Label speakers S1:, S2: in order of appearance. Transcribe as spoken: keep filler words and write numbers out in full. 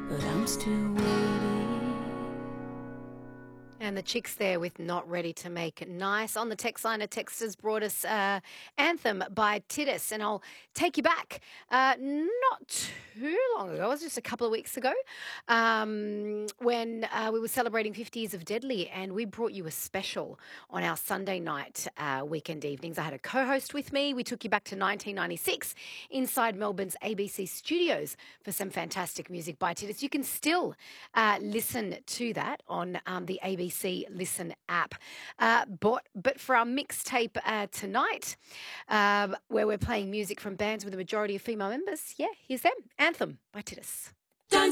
S1: but I'm still waiting.
S2: And the chicks there with Not Ready to Make It Nice. On the text line, a texter's brought us uh, Anthem by Titus, and I'll take you back uh, not too long ago, it was just a couple of weeks ago, um, when uh, we were celebrating fifty years of Deadly, and we brought you a special on our Sunday night uh, weekend evenings. I had a co-host with me. We took you back to nineteen ninety-six inside Melbourne's A B C studios for some fantastic music by Titus. You can still uh, listen to that on um, the A B C Listen app. Uh, but, but for our mixtape uh, tonight, uh, where we're playing music from bands with a majority of female members, yeah, here's them. Anthem by Titus.